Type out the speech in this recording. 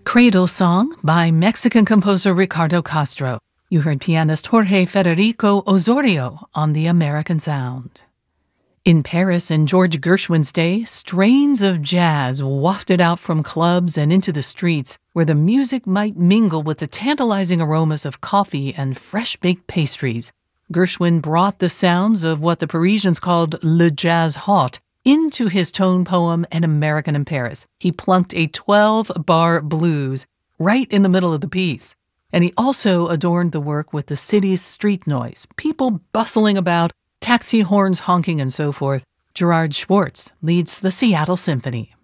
Cradle Song by Mexican composer Ricardo Castro. You heard pianist Jorge Federico Osorio on the American Sound. In Paris in George Gershwin's day, strains of jazz wafted out from clubs and into the streets where the music might mingle with the tantalizing aromas of coffee and fresh-baked pastries. Gershwin brought the sounds of what the Parisians called le jazz hot into his tone poem An American in Paris. He plunked a 12-bar blues right in the middle of the piece. And he also adorned the work with the city's street noise, people bustling about, taxi horns honking, and so forth. Gerard Schwartz leads the Seattle Symphony.